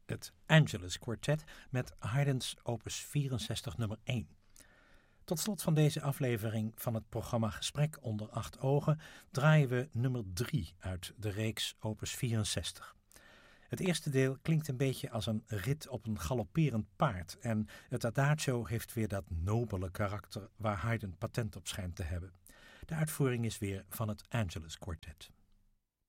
het Angelus Quartet met Haydn's opus 64 nummer 1. Tot slot van deze aflevering van het programma Gesprek onder 8 ogen draaien we nummer 3 uit de reeks opus 64. Het eerste deel klinkt een beetje als een rit op een galopperend paard en het adagio heeft weer dat nobele karakter waar Haydn patent op schijnt te hebben. De uitvoering is weer van het Angelus Quartet.